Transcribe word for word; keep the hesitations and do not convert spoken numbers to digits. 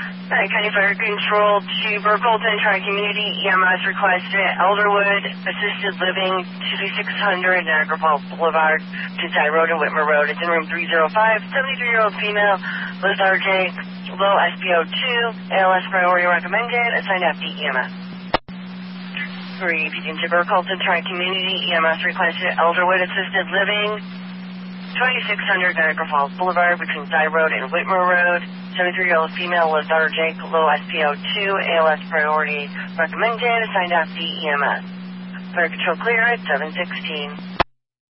Hi, County Fire Control to Burkholton Tri-Community E M S requested Elderwood Assisted Living twenty-six hundred Niagara Falls Boulevard, Tuesday Road and Whitmer Road. It's in room three oh five, seventy-three-year-old female, lethargic, low S P O two, A L S priority recommended, assigned F D E M S. Three, Beacon to Burkholton Tri-Community E M S requested Elderwood Assisted Living twenty-six hundred Niagara Falls Boulevard between Thigh Road and Whitmer Road. seventy-three-year-old female, lethargic, low S P O two, A L S priority recommended, assigned F D E M S. Fire control clear at seven sixteen.